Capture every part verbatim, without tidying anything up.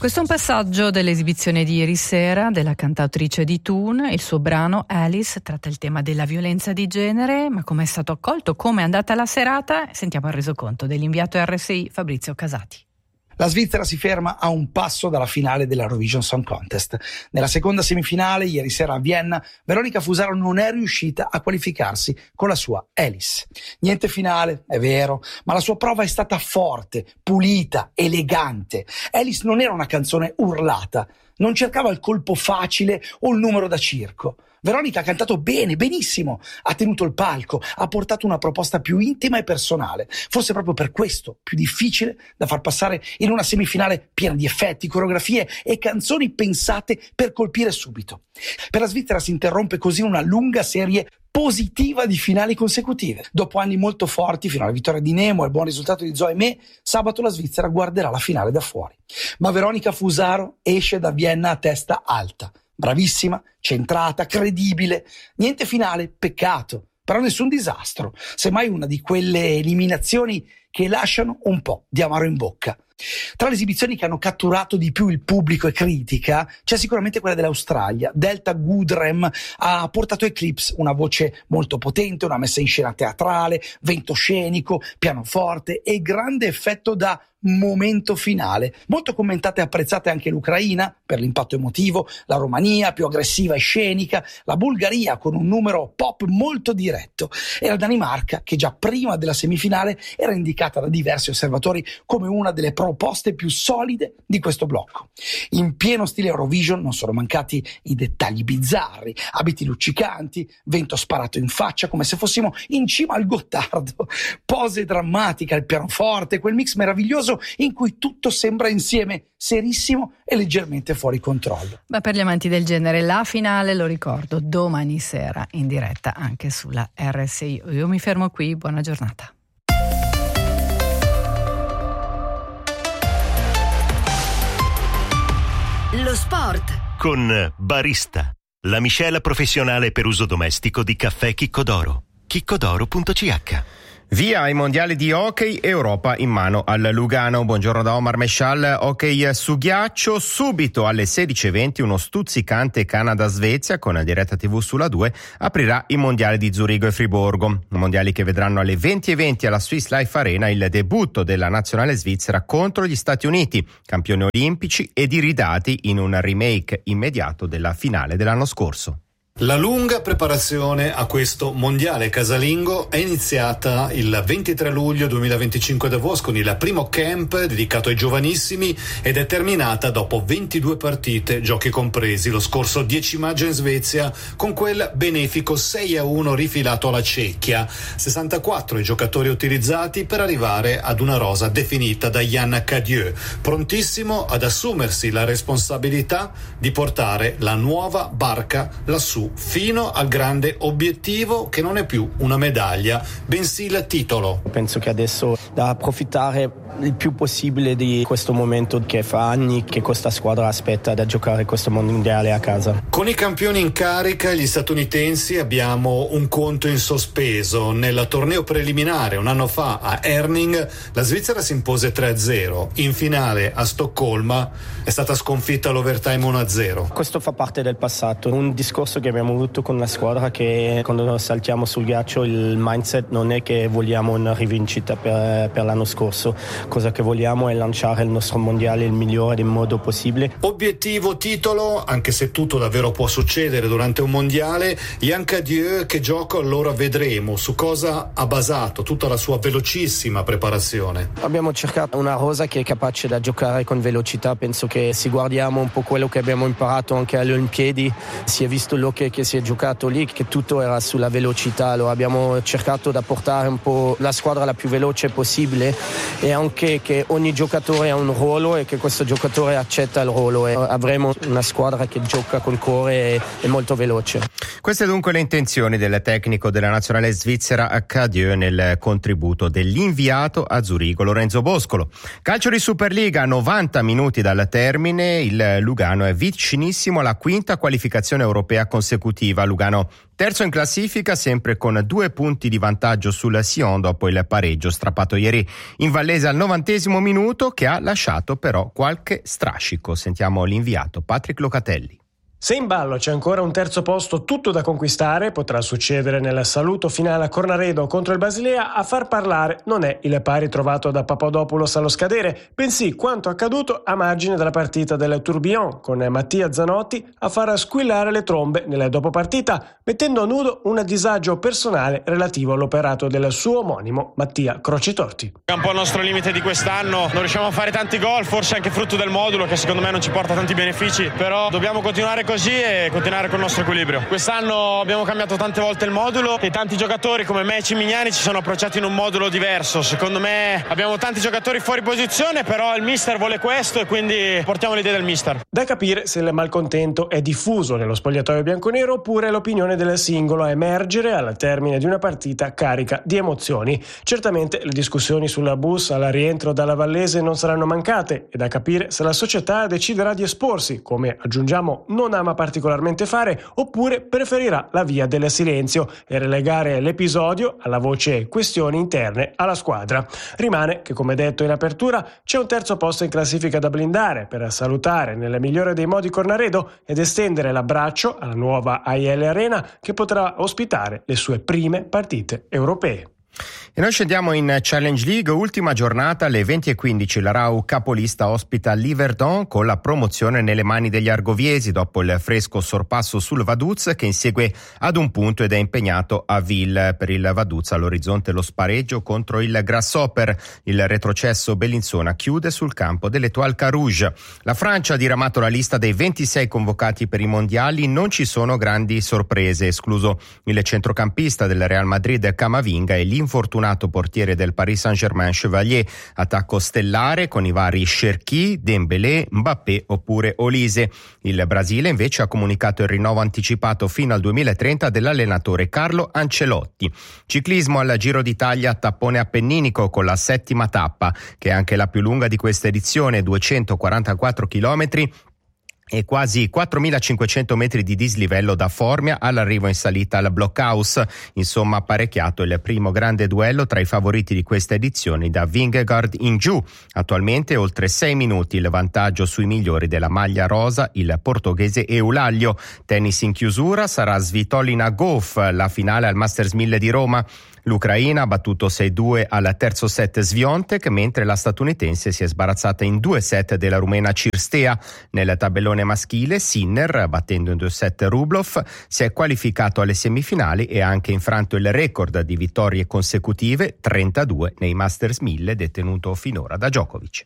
Questo è un passaggio dell'esibizione di ieri sera della cantautrice di Toon. Il suo brano Alice tratta il tema della violenza di genere, ma come è stato accolto, come è andata la serata? Sentiamo il resoconto dell'inviato R S I Fabrizio Casati. La Svizzera si ferma a un passo dalla finale dell'Eurovision Song Contest. Nella seconda semifinale, ieri sera a Vienna, Veronica Fusaro non è riuscita a qualificarsi con la sua Alice. Niente finale, è vero, ma la sua prova è stata forte, pulita, elegante. Alice non era una canzone urlata, non cercava il colpo facile o il numero da circo. Veronica ha cantato bene, benissimo, ha tenuto il palco, ha portato una proposta più intima e personale, forse proprio per questo più difficile da far passare in una semifinale piena di effetti, coreografie e canzoni pensate per colpire subito. Per la Svizzera si interrompe così una lunga serie positiva di finali consecutive. Dopo anni molto forti, fino alla vittoria di Nemo e il buon risultato di Zoe Me, sabato la Svizzera guarderà la finale da fuori. Ma Veronica Fusaro esce da Vienna a testa alta. Bravissima, centrata, credibile. Niente finale, peccato, però nessun disastro. Semmai una di quelle eliminazioni che lasciano un po' di amaro in bocca. Tra le esibizioni che hanno catturato di più il pubblico e critica c'è sicuramente quella dell'Australia. Delta Goodrem ha portato Eclipse, una voce molto potente, una messa in scena teatrale, vento scenico, pianoforte e grande effetto da momento finale. Molto commentata e apprezzata anche l'Ucraina per l'impatto emotivo, la Romania più aggressiva e scenica, la Bulgaria con un numero pop molto diretto e la Danimarca che già prima della semifinale era indicata da diversi osservatori come una delle proposte più solide di questo blocco. In pieno stile Eurovision non sono mancati i dettagli bizzarri, abiti luccicanti, vento sparato in faccia come se fossimo in cima al Gottardo, pose drammatiche al pianoforte, quel mix meraviglioso in cui tutto sembra insieme serissimo e leggermente fuori controllo. Ma per gli amanti del genere la finale, lo ricordo, domani sera in diretta anche sulla R S I. Io mi fermo qui, buona giornata. Lo sport con Barista, la miscela professionale per uso domestico di caffè Chiccodoro. chiccodoro punto c h. Via ai mondiali di hockey, Europa in mano al Lugano. Buongiorno da Omar Mescial. Hockey su ghiaccio, subito alle sedici e venti uno stuzzicante Canada-Svezia con diretta tivù sulla due aprirà i mondiali di Zurigo e Friburgo. Mondiali che vedranno alle venti e venti alla Swiss Life Arena il debutto della nazionale svizzera contro gli Stati Uniti, campioni olimpici ed iridati in un remake immediato della finale dell'anno scorso. La lunga preparazione a questo mondiale casalingo è iniziata il ventitré luglio duemilaventicinque a Davos con il primo camp dedicato ai giovanissimi ed è terminata dopo ventidue partite, giochi compresi, lo scorso dieci maggio in Svezia con quel benefico sei a uno rifilato alla Cecchia. sessantaquattro i giocatori utilizzati per arrivare ad una rosa definita da Yann Cadieux, prontissimo ad assumersi la responsabilità di portare la nuova barca lassù fino al grande obiettivo che non è più una medaglia, bensì il titolo. Penso che adesso da approfittare il più possibile di questo momento che fa anni che questa squadra aspetta da giocare questo mondiale a casa. Con i campioni in carica, gli statunitensi, abbiamo un conto in sospeso. Nel torneo preliminare un anno fa a Herning la Svizzera si impose tre a zero. In finale a Stoccolma è stata sconfitta all'overtime uno a zero. Questo fa parte del passato, un discorso che abbiamo avuto con la squadra che quando saltiamo sul ghiaccio il mindset non è che vogliamo una rivincita per, per l'anno scorso, cosa che vogliamo è lanciare il nostro mondiale il migliore del modo possibile. Obiettivo titolo, anche se tutto davvero può succedere durante un mondiale. Yann Cadieux che gioco allora vedremo, su cosa ha basato tutta la sua velocissima preparazione. Abbiamo cercato una rosa che è capace da giocare con velocità, penso che se guardiamo un po' quello che abbiamo imparato anche alle Olimpiadi si è visto l'hockey che si è giocato lì, che tutto era sulla velocità. Allora abbiamo cercato da portare un po' la squadra la più veloce possibile e anche che ogni giocatore ha un ruolo e che questo giocatore accetta il ruolo e avremo una squadra che gioca col cuore e è molto veloce. Queste dunque le intenzioni del tecnico della nazionale svizzera Cadieux nel contributo dell'inviato a Zurigo Lorenzo Boscolo. Calcio di Superliga, novanta minuti dal termine, il Lugano è vicinissimo alla quinta qualificazione europea consecutiva consecutiva. Lugano terzo in classifica, sempre con due punti di vantaggio sul Sion dopo il pareggio strappato ieri in Vallese al novantesimo minuto, che ha lasciato però qualche strascico. Sentiamo l'inviato Patrick Locatelli. Se in ballo c'è ancora un terzo posto tutto da conquistare, potrà succedere nel saluto finale a Cornaredo contro il Basilea. A far parlare non è il pari trovato da Papadopoulos allo scadere, bensì quanto accaduto a margine della partita del Tourbillon, con Mattia Zanotti a far squillare le trombe nella dopopartita, mettendo a nudo un disagio personale relativo all'operato del suo omonimo Mattia Crocitorti. È un po' il nostro limite di quest'anno, non riusciamo a fare tanti gol, forse anche frutto del modulo che secondo me non ci porta tanti benefici, però dobbiamo continuare così e continuare con il nostro equilibrio. Quest'anno abbiamo cambiato tante volte il modulo e tanti giocatori come me e Cimignani ci sono approcciati in un modulo diverso. Secondo me abbiamo tanti giocatori fuori posizione, però il mister vuole questo e quindi portiamo l'idea del mister. Da capire se il malcontento è diffuso nello spogliatoio bianconero oppure l'opinione del singolo a emergere al termine di una partita carica di emozioni. Certamente le discussioni sulla bus al rientro dalla Vallese non saranno mancate e da capire se la società deciderà di esporsi, come aggiungiamo non ama particolarmente fare, oppure preferirà la via del silenzio e relegare l'episodio alla voce questioni interne alla squadra. Rimane che, come detto in apertura, c'è un terzo posto in classifica da blindare per salutare nel migliore dei modi Cornaredo ed estendere l'abbraccio alla nuova A I L Arena, che potrà ospitare le sue prime partite europee. E noi scendiamo in Challenge League, ultima giornata alle venti e quindici. La Rau capolista ospita l'Yverdon con la promozione nelle mani degli argoviesi dopo il fresco sorpasso sul Vaduz, che insegue ad un punto ed è impegnato a Ville. Per il Vaduz all'orizzonte lo spareggio contro il Grasshopper. Il retrocesso bellinzona chiude sul campo dell'Étoile Carouge. La Francia ha diramato la lista dei ventisei convocati per i mondiali, non ci sono grandi sorprese, escluso il centrocampista del Real Madrid Camavinga e l'infortunato portiere del Paris Saint-Germain Chevalier. Attacco stellare con i vari Cherki, Dembélé, Mbappé oppure Olise. Il Brasile invece ha comunicato il rinnovo anticipato fino al duemilatrenta dell'allenatore Carlo Ancelotti. Ciclismo al Giro d'Italia, tappone appenninico con la settima tappa, che è anche la più lunga di questa edizione, duecentoquarantaquattro chilometri e quasi quattromilacinquecento metri di dislivello da Formia all'arrivo in salita al Blockhaus. Insomma, apparecchiato il primo grande duello tra i favoriti di questa edizione da Vingegaard in giù. Attualmente oltre sei minuti il vantaggio sui migliori della maglia rosa, il portoghese Eulaglio. Tennis in chiusura, sarà Svitolina Gauff, la finale al Masters mille di Roma. L'Ucraina ha battuto sei due al terzo set Swiatek, mentre la statunitense si è sbarazzata in due set della rumena Cirstea. Nel tabellone maschile Sinner, battendo in due set Rublev, si è qualificato alle semifinali e ha anche infranto il record di vittorie consecutive, trentadue nei Masters mille detenuto finora da Djokovic.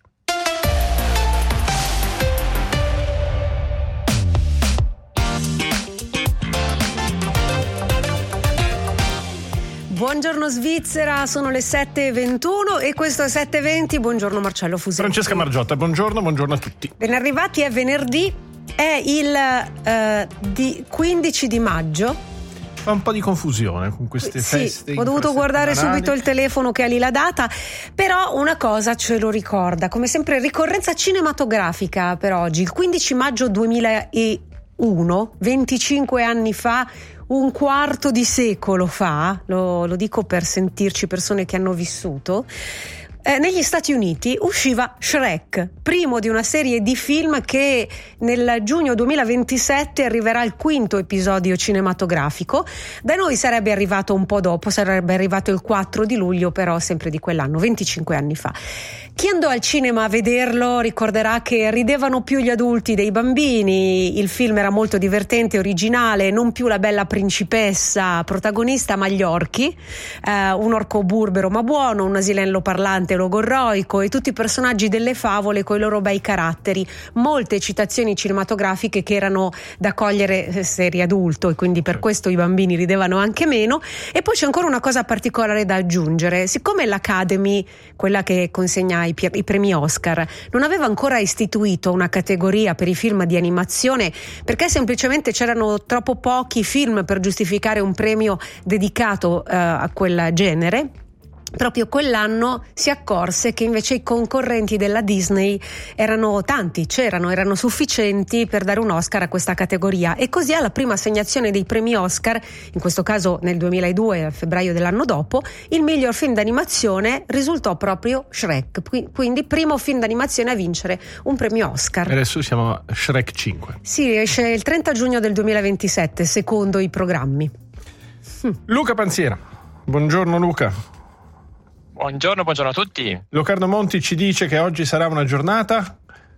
Buongiorno Svizzera, sono le sette e ventuno e questo è sette e venti. Buongiorno Marcello Fusetti. Francesca Margiotta, buongiorno, buongiorno a tutti. Ben arrivati, è venerdì, è il eh, di quindici di maggio. Fa un po' di confusione con queste sì, feste. Ho dovuto guardare subito il telefono che ha lì la data, però una cosa ce lo ricorda, come sempre ricorrenza cinematografica per oggi, il quindici maggio duemilauno, venticinque anni fa, un quarto di secolo fa, lo, lo dico per sentirci persone che hanno vissuto, eh, negli Stati Uniti usciva Shrek, primo di una serie di film che nel giugno duemilaventisette arriverà al quinto episodio cinematografico. Da noi sarebbe arrivato un po' dopo, sarebbe arrivato il quattro di luglio, però sempre di quell'anno, venticinque anni fa. Chi andò al cinema a vederlo ricorderà che ridevano più gli adulti dei bambini, il film era molto divertente, originale, non più la bella principessa protagonista ma gli orchi, eh, un orco burbero ma buono, un asinello parlante logorroico e tutti i personaggi delle favole coi loro bei caratteri, molte citazioni cinematografiche che erano da cogliere se eri adulto e quindi per questo i bambini ridevano anche meno. E poi c'è ancora una cosa particolare da aggiungere: siccome l'Academy, quella che consegna i, i premi Oscar, non aveva ancora istituito una categoria per i film di animazione perché semplicemente c'erano troppo pochi film per giustificare un premio dedicato uh, a quel genere, proprio quell'anno si accorse che invece i concorrenti della Disney erano tanti, c'erano, erano sufficienti per dare un Oscar a questa categoria, e così alla prima assegnazione dei premi Oscar, in questo caso nel duemiladue, a febbraio dell'anno dopo, il miglior film d'animazione risultò proprio Shrek, quindi primo film d'animazione a vincere un premio Oscar. E adesso siamo a Shrek cinque. Sì, esce il trenta giugno del duemilaventisette, secondo i programmi. Hm. Luca Panziera, buongiorno Luca. Buongiorno, buongiorno a tutti. Locarno Monti ci dice che oggi sarà una giornata?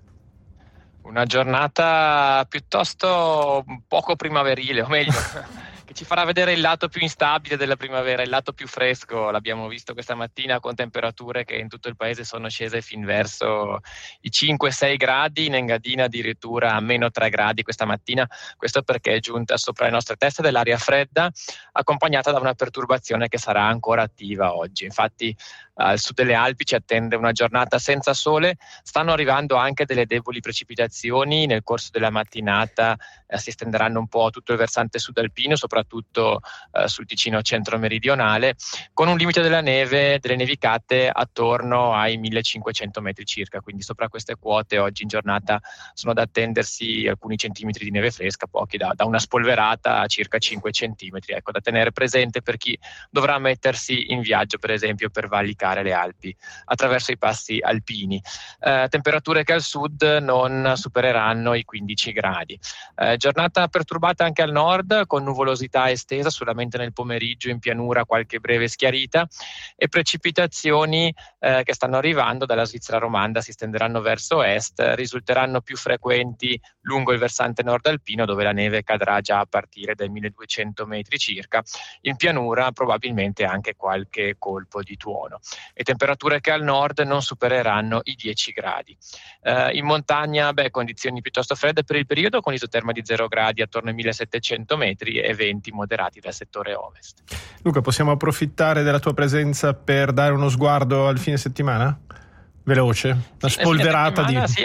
Una giornata piuttosto poco primaverile, o meglio, che ci farà vedere il lato più instabile della primavera, il lato più fresco. L'abbiamo visto questa mattina con temperature che in tutto il paese sono scese fin verso i cinque sei gradi, in Engadina addirittura a meno tre gradi questa mattina. Questo perché è giunta sopra le nostre teste dell'aria fredda, accompagnata da una perturbazione che sarà ancora attiva oggi. Infatti al sud delle Alpi ci attende una giornata senza sole, stanno arrivando anche delle deboli precipitazioni. Nel corso della mattinata eh, si estenderanno un po' tutto il versante sud alpino, soprattutto eh, sul Ticino centro-meridionale, con un limite della neve, delle nevicate attorno ai millecinquecento metri circa, quindi sopra queste quote oggi in giornata sono da attendersi alcuni centimetri di neve fresca, pochi, da, da una spolverata a circa cinque centimetri, ecco, da tenere presente per chi dovrà mettersi in viaggio, per esempio per vallicare le Alpi attraverso i passi alpini. Eh, temperature che al sud non supereranno i quindici gradi. Eh, giornata perturbata anche al nord, con nuvolosità estesa solamente nel pomeriggio, in pianura qualche breve schiarita, e precipitazioni eh, che stanno arrivando dalla Svizzera romanda si stenderanno verso est, risulteranno più frequenti lungo il versante nord alpino, dove la neve cadrà già a partire dai milleduecento metri circa, in pianura probabilmente anche qualche colpo di tuono, e temperature che al nord non supereranno i dieci gradi. Eh, in montagna, beh, condizioni piuttosto fredde per il periodo, con isoterma di zero gradi attorno ai millesettecento metri e venti moderati dal settore ovest. Luca, possiamo approfittare della tua presenza per dare uno sguardo al fine settimana? Veloce, una spolverata di... Sì.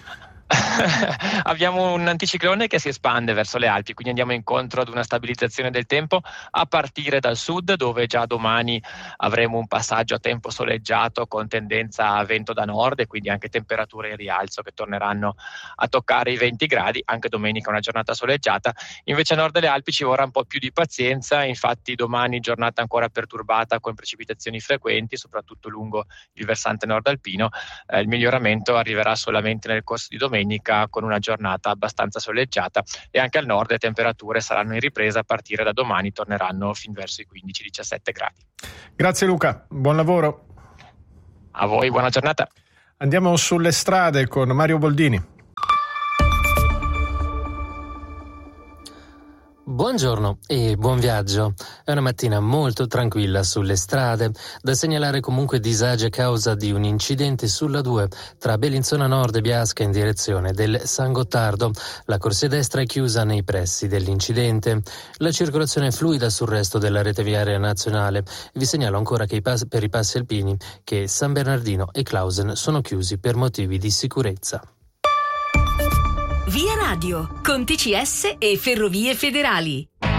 Abbiamo un anticiclone che si espande verso le Alpi, quindi andiamo incontro ad una stabilizzazione del tempo a partire dal sud, dove già domani avremo un passaggio a tempo soleggiato con tendenza a vento da nord, e quindi anche temperature in rialzo che torneranno a toccare i venti gradi. Anche domenica una giornata soleggiata. Invece a nord delle Alpi ci vorrà un po' più di pazienza, infatti domani giornata ancora perturbata con precipitazioni frequenti, soprattutto lungo il versante nord alpino. Eh, il miglioramento arriverà solamente nel corso di domenica, con una giornata abbastanza soleggiata, e anche al nord le temperature saranno in ripresa. A partire da domani torneranno fin verso i quindici diciassette gradi. Grazie Luca, buon lavoro. A voi, buona giornata. Andiamo sulle strade con Mario Boldini. Buongiorno e buon viaggio. È una mattina molto tranquilla sulle strade. Da segnalare comunque disagi a causa di un incidente sulla due tra Bellinzona Nord e Biasca in direzione del San Gottardo. La corsia destra è chiusa nei pressi dell'incidente. La circolazione è fluida sul resto della rete viaria nazionale. Vi segnalo ancora che i pass- per i passi alpini che San Bernardino e Clausen sono chiusi per motivi di sicurezza. Via Radio, con T C S e Ferrovie Federali.